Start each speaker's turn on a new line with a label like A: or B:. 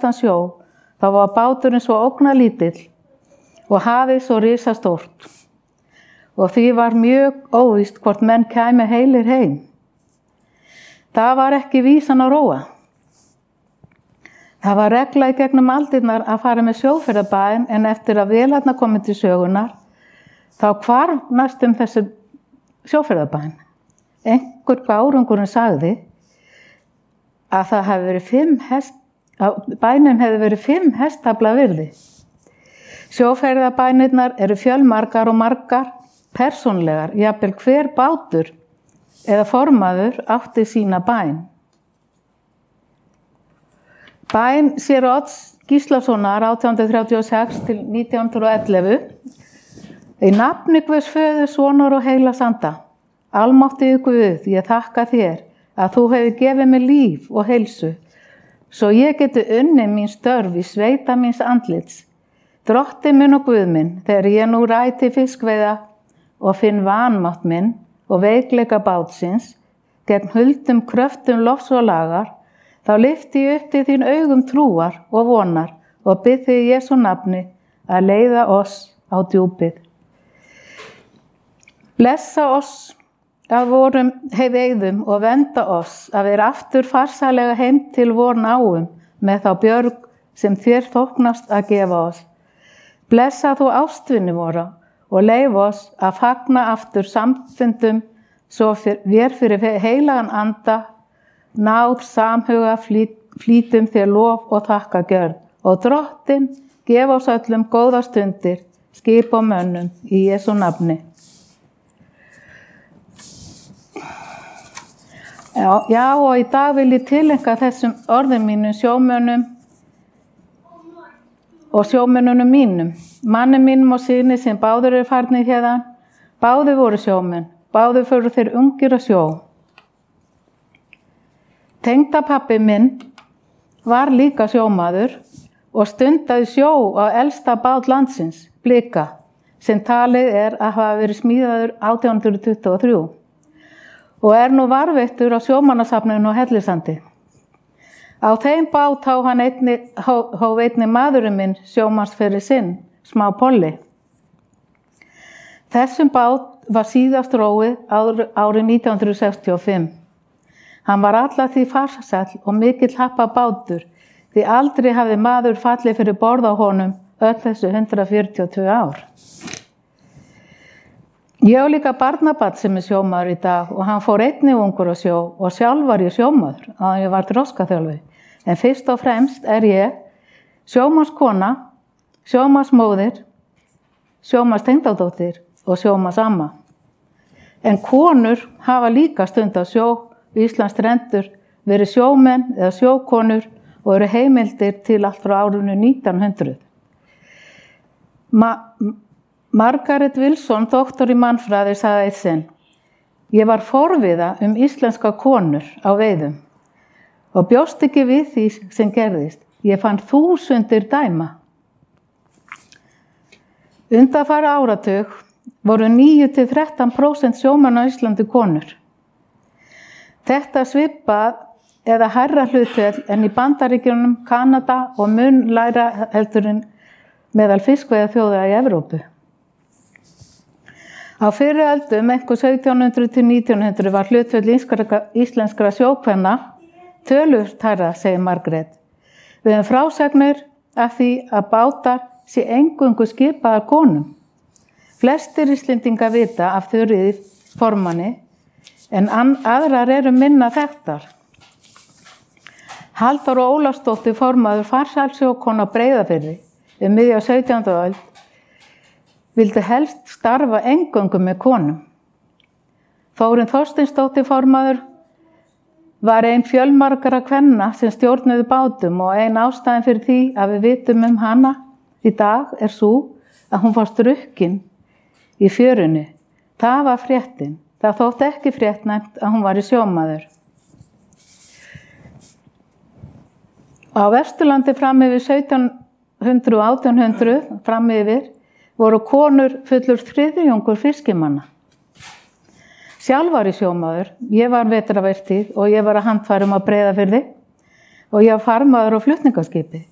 A: mestan sjó, þá var báturinn svo ógnarlítill og hafið svo risastórt. Og því var mjög óvíst hvort menn kæmu heilir heim. Það var ekki vísan að róa. Það var regla í gegnum aldirnar að fara með sjóferðabæn, en eftir að vélarnar komið til sögunar, þá hvarf næstum þessi sjóferðabæn. Einhver gárungurinn sagði að það hefði verið bænin hefði verið 5 hestafla virði. Sjóferðabænirnar eru fjölmargar og margar persónlegar, jafnvel hver bátur eða formaður átti sína bæn. Bæn séra Odds Gíslasonar 1836 til 1911. Í nafni Guðs föður, sonar og heilags anda. Almáttigi Guð, ég þakka þér að þú hefur gefið mér líf og heilsu, svo ég geti unnið mín störf í sveita míns andlits. Drotti minn og Guð minn, þegar ég nú ræti fiskveiða og finn vanmátt minn og veikleika bátsins, gegn huldum kröftum lofs og lagar, þá lyfti ég upp til þín augum trúar og vonar og bið þig í Jesú nafni að leiða oss á djúpið. Blessa oss að vorum heiðum og venda oss að vera aftur farsælega heim til vor náum með þá björg sem þér þóknast að gefa oss. Blessa þú ástvinni voru og leif oss að fagna aftur samfundum svo vér fyrir heilagan anda náð samhuga flýtum þér lof og þakka gjörð og Drottinn gef oss öllum góða stundir, skip og mönnum í Jesú nafni. Já, og í dag vil ég tileinka þessum orðum mínum sjómönnum og sjómönnunum mínum, manni mínum og syni sem báður eru farnir hérðan, báður voru sjómenn, báður fóru þeir ungir að sjó. Tengdapabbi minn var líka sjómaður og stundaði sjó á elsta bát landsins, Blika, sem talið að hafa verið smíðaður 1823 og nú varðveittur á sjómannasafninu á Hellisandi. Á þeim bát hóf einnig maðurinn minn sjómannsferil sinn, smá Polli. Þessum bát var síðast róið árið 1965. Hann var alla því farsæll og mikill happa bátur, því aldrei hafði maður fallið fyrir borð á honum öll þessu 142 ár. Ég á líka barnabarn sem sjómaður í dag og hann fór einnig ungur á sjó og sjálf var ég sjómaður að ég var þroskaþjálfi. En fyrst og fremst ég sjómannskona, sjómannsmóðir, sjómannstengdadóttir og sjómannsamma. En konur hafa líka stund á sjó við Íslands strendur, verið sjómenn eða sjókonur og eru heimildir til allt frá árinu 1900. Margaret Wilson, doktor í mannfræði, sagði eitt sinn: Ég var forviða íslenska konur á veiðum og bjóst ekki við því sem gerðist. Ég fann þúsundir dæma. Undanfara áratug voru 9–13% sjómanna á Íslandi konur. Þetta svipað eða hærra hlutfall en í Bandaríkjunum, Kanada og mun lægra heldur en meðal fiskveiðaþjóða í Evrópu. Á fyrri öldum, einhver 1700 til 1900, var hlutfall íslenskra sjókvenna töluvert hærra, segir Margrét. Við höfum frásagnir af því að bátar sé eingöngu skipaðar konum. Flestir Íslendingar vita af Þuríði formanni, en aðrar eru minna þekktar. Halldór Ólafsdóttir, formaður farsælsjókona á Breiðafirði miðja 17. öld, vildi helst starfa eingöngu með konum. Þórunn Þorsteinsdóttir, formaður, var ein fjölmargra kvenna sem stjórnuðu bátum og ein ástæðan fyrir því að við vitum hana í dag sú að hún var strukkin í fjörunni. Það var fréttin. Það þótti ekki fréttnæmt að hún var í sjómaður. Á Vesturlandi fram yfir 1700 og 1800 fram yfir voru konur fullur þriðjungur fiskimanna. Sjálf var ég sjómaður, ég var vetravertíð og ég var að handfærum á Breiðafirði og ég var farmaður á flutningaskipi.